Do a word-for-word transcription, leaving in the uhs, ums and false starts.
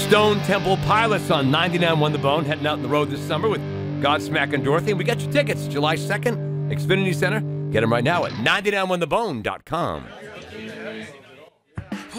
Stone Temple Pilots on ninety-nine one The Bone, heading out on the road this summer with Godsmack and Dorothy. And we got your tickets July second, Xfinity Center. Get them right now at nine nine one the bone dot com.